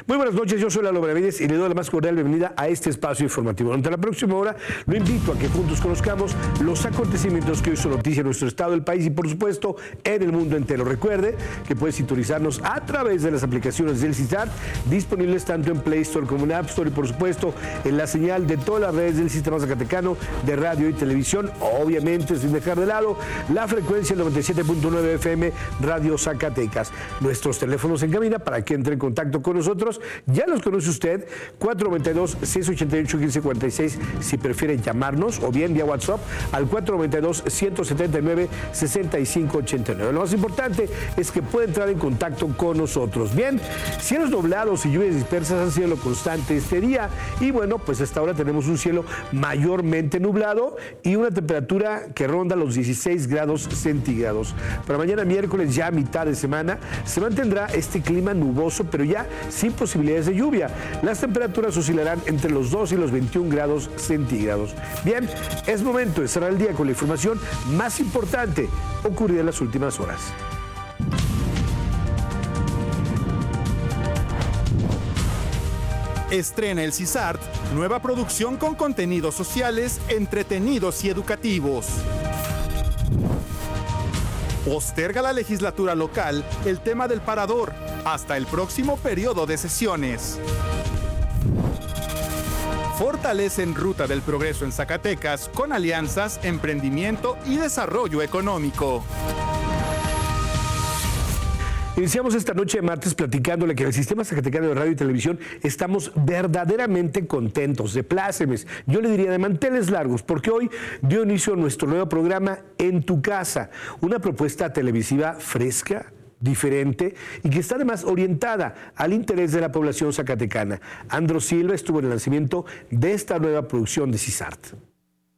Muy buenas noches, yo soy Lalo Benavides y le doy la más cordial bienvenida a este espacio informativo. Durante la próxima hora lo invito a que juntos conozcamos los acontecimientos que hoy son noticia en nuestro estado, el país y por supuesto en el mundo entero. Recuerde que puede sintonizarnos a través de las aplicaciones del CISAT, disponibles tanto en Play Store como en App Store y por supuesto en la señal de todas las redes del Sistema Zacatecano de radio y televisión, obviamente sin dejar de lado la frecuencia 97.9 FM Radio Zacatecas. Nuestros teléfonos en cabina para que entre en contacto con nosotros, ya los conoce usted, 492-688-1546 si prefiere llamarnos, o bien vía WhatsApp al 492-179-6589. Lo más importante es que puede entrar en contacto con nosotros. Bien, cielos nublados y lluvias dispersas han sido lo constante este día y bueno, pues hasta ahora tenemos un cielo mayormente nublado y una temperatura que ronda los 16 grados centígrados. Para mañana miércoles, ya a mitad de semana, se mantendrá este clima nuboso, pero ya sin posibilidades de lluvia. Las temperaturas oscilarán entre los 2 y los 21 grados centígrados. Bien, es momento de cerrar el día con la información más importante ocurrida en las últimas horas. Estrena el CISART, nueva producción con contenidos sociales, entretenidos y educativos. Posterga la legislatura local el tema del parador hasta el próximo periodo de sesiones. Fortalecen Ruta del Progreso en Zacatecas con alianzas, emprendimiento y desarrollo económico. Iniciamos esta noche de martes platicándole que en el Sistema Zacatecano de Radio y Televisión estamos verdaderamente contentos, de plácemes, yo le diría de manteles largos, porque hoy dio inicio a nuestro nuevo programa En tu Casa, una propuesta televisiva fresca, diferente y que está además orientada al interés de la población zacatecana. Andro Silva estuvo en el lanzamiento de esta nueva producción de CISART.